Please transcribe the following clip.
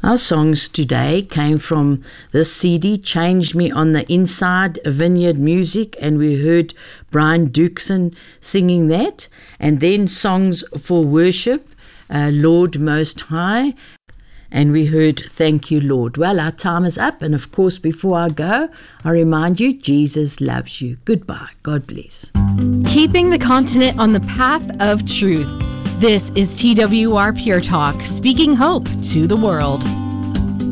Our songs today came from this CD, Changed Me on the Inside, Vineyard Music, and we heard Brian Dukeson singing that, and then Songs for Worship, Lord Most High, and we heard Thank You, Lord. Well, our time is up, and of course, before I go, I remind you, Jesus loves you. Goodbye. God bless. Keeping the continent on the path of truth. This is TWR Pure Talk, speaking hope to the world.